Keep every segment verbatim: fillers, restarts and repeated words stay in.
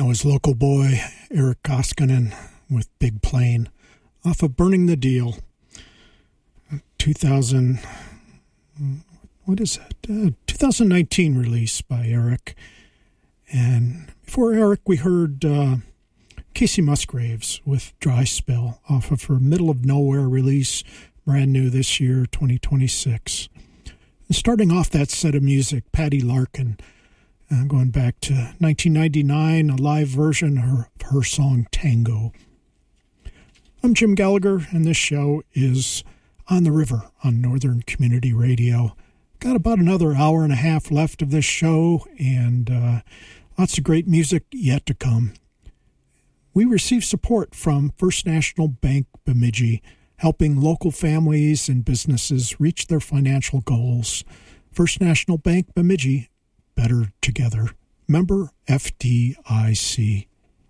was local boy Eric Koskinen with Big Plane off of Burning the Deal. two thousand, what is that? Uh, twenty nineteen release by Eric. And before Eric, we heard uh, Casey Musgraves with Dry Spell off of her Middle of Nowhere release, brand new this year, twenty twenty-six. And starting off that set of music, Patty Larkin, uh, going back to nineteen ninety-nine, a live version of her, of her song Tango. I'm Jim Gallagher, and this show is On the River on Northern Community Radio. Got about another hour and a half left of this show, and uh, lots of great music yet to come. We receive support from First National Bank Bemidji, helping local families and businesses reach their financial goals. First National Bank Bemidji, better together. Member F D I C.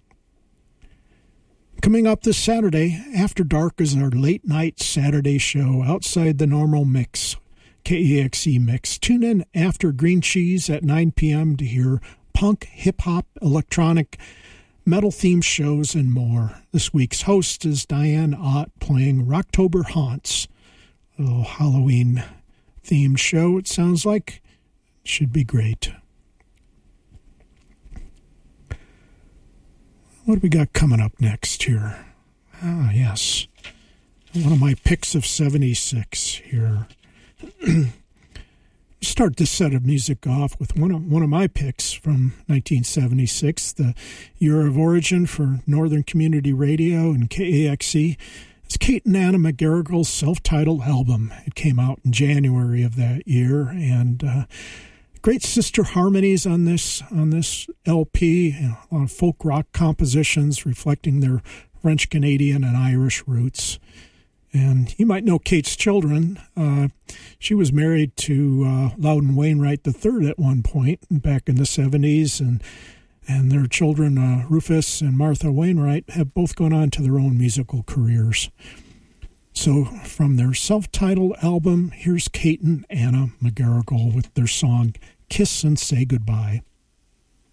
Coming up this Saturday, After Dark is our late-night Saturday show outside the normal mix, K E X E mix. Tune in after Green Cheese at nine p.m. to hear punk, hip-hop, electronic, metal-themed shows, and more. This week's host is Diane Ott playing Rocktober Haunts, a little Halloween-themed show, it sounds like. Should be great. What do we got coming up next here? Ah, yes. One of my picks of seventy-six here. Start this set of music off with one of one of my picks from nineteen seventy-six, the year of origin for Northern Community Radio and K A X E. It's Kate and Anna McGarrigle's self-titled album. It came out in January of that year, and uh, great sister harmonies on this on this L P. You know, a lot of folk rock compositions reflecting their French, Canadian, and Irish roots. And you might know Kate's children. Uh, she was married to uh, Loudon Wainwright the third at one point back in the seventies, and and their children, uh, Rufus and Martha Wainwright, have both gone on to their own musical careers. So from their self-titled album, here's Kate and Anna McGarrigle with their song Kiss and Say Goodbye.